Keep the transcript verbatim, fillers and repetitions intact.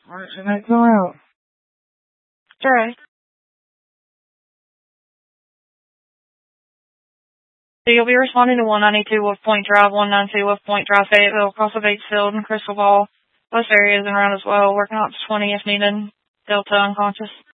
Alright, so now go out. Alright. So you'll be responding to one ninety-two Wolf Point Drive, one ninety-two Wolf Point Drive, Fayetteville, across the Batesfield and Crystal Ball. Bus areas and around as well. Working out to twenty if needed. Delta unconscious.